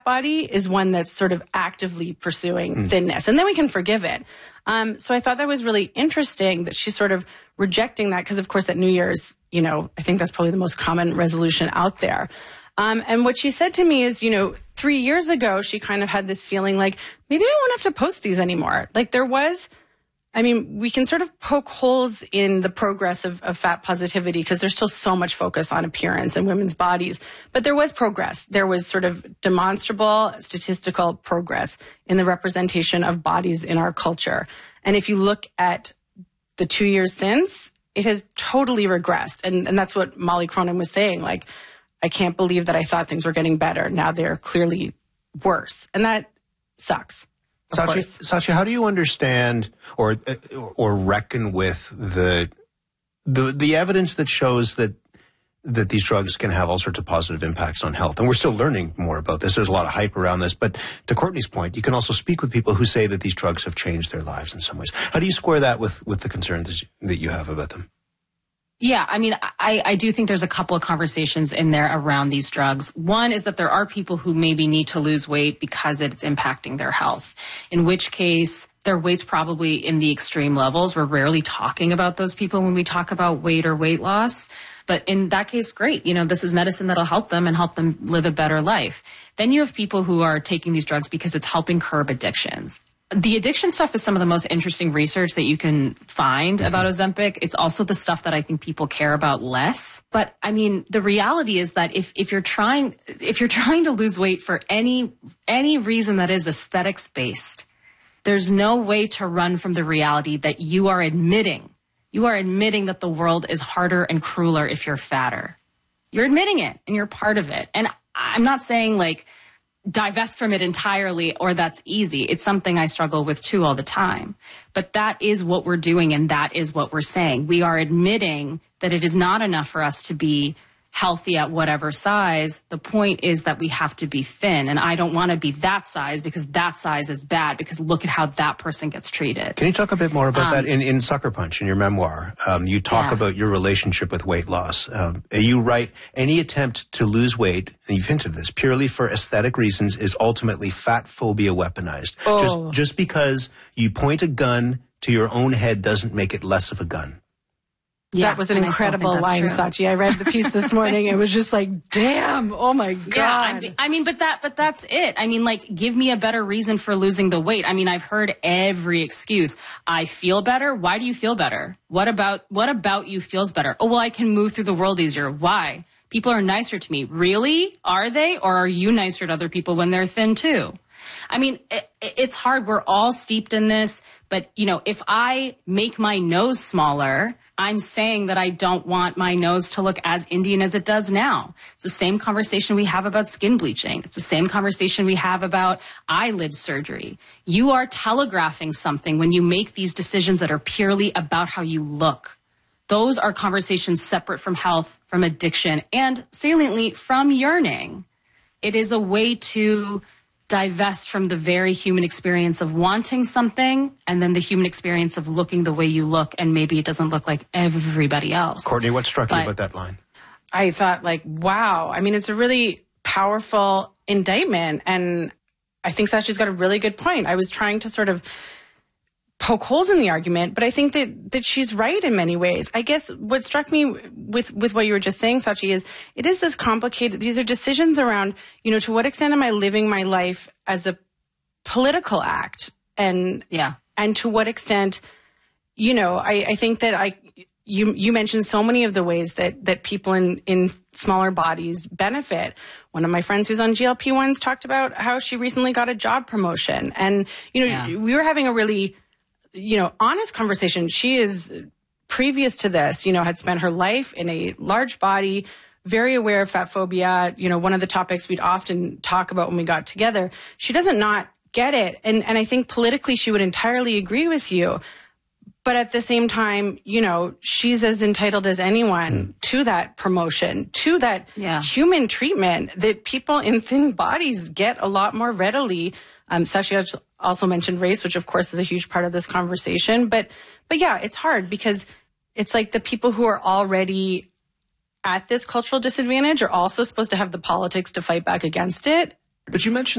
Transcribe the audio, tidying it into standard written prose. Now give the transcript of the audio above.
body is one that's sort of actively pursuing thinness, and then we can forgive it. So I thought that was really interesting that she's sort of rejecting that because, of course, at New Year's, I think that's probably the most common resolution out there. And what she said to me is, 3 years ago, she kind of had this feeling like, maybe I won't have to post these anymore. Like we can sort of poke holes in the progress of fat positivity because there's still so much focus on appearance and women's bodies. But there was progress. There was sort of demonstrable statistical progress in the representation of bodies in our culture. And if you look at the 2 years since, it has totally regressed. And that's what Molly Cronin was saying. Like, I can't believe that I thought things were getting better. Now they're clearly worse. And that sucks. Sachi, how do you understand or reckon with the evidence that shows that these drugs can have all sorts of positive impacts on health? And we're still learning more about this. There's a lot of hype around this. But to Courtney's point, you can also speak with people who say that these drugs have changed their lives in some ways. How do you square that with the concerns that you have about them? Yeah, I do think there's a couple of conversations in there around these drugs. One is that there are people who maybe need to lose weight because it's impacting their health, in which case their weight's probably in the extreme levels. We're rarely talking about those people when we talk about weight or weight loss. But in that case, great. This is medicine that'll help them and help them live a better life. Then you have people who are taking these drugs because it's helping curb addictions. The addiction stuff is some of the most interesting research that you can find about Ozempic. It's also the stuff that I think people care about less. But the reality is that if you're trying to lose weight for any reason that is aesthetics based, there's no way to run from the reality that you are admitting that the world is harder and crueler if you're fatter. You're admitting it and you're part of it. And I'm not saying divest from it entirely or that's easy. It's something I struggle with too all the time. But that is what we're doing and that is what we're saying. We are admitting that it is not enough for us to be healthy at whatever size. The point is that we have to be thin. And I don't want to be that size because that size is bad because look at how that person gets treated. Can you talk a bit more about that in Sucker Punch, in your memoir? You talk about your relationship with weight loss. You write, any attempt to lose weight, and you've hinted this, purely for aesthetic reasons is ultimately fat phobia weaponized. Oh. Just because you point a gun to your own head doesn't make it less of a gun. Yeah, that was an incredible line, Sachi. I read the piece this morning. It was just like, damn, oh my God. Yeah, but that's it. Give me a better reason for losing the weight. I've heard every excuse. I feel better. Why do you feel better? What about you feels better? Oh, well, I can move through the world easier. Why? People are nicer to me. Really? Are they? Or are you nicer to other people when they're thin too? It's hard. We're all steeped in this. But, if I make my nose smaller, I'm saying that I don't want my nose to look as Indian as it does now. It's the same conversation we have about skin bleaching. It's the same conversation we have about eyelid surgery. You are telegraphing something when you make these decisions that are purely about how you look. Those are conversations separate from health, from addiction, and saliently from yearning. It is a way to divest from the very human experience of wanting something and then the human experience of looking the way you look and maybe it doesn't look like everybody else. Courtney, what struck you about that line? I thought wow. It's a really powerful indictment and I think Sachi's got a really good point. I was trying to sort of poke holes in the argument, but I think that she's right in many ways. I guess what struck me with what you were just saying, Sachi, is it is this complicated. These are decisions around, to what extent am I living my life as a political act? And to what extent, I think that you mentioned so many of the ways that people in smaller bodies benefit. One of my friends who's on GLP-1s talked about how she recently got a job promotion. And, we were having a really honest conversation. She is, previous to this, had spent her life in a large body, very aware of fat phobia, one of the topics we'd often talk about when we got together. She doesn't not get it. And I think politically she would entirely agree with you. But at the same time, she's as entitled as anyone to that promotion, to that human treatment that people in thin bodies get a lot more readily. Sachi also mentioned race, which of course is a huge part of this conversation. But yeah, it's hard because it's like the people who are already at this cultural disadvantage are also supposed to have the politics to fight back against it. But you mentioned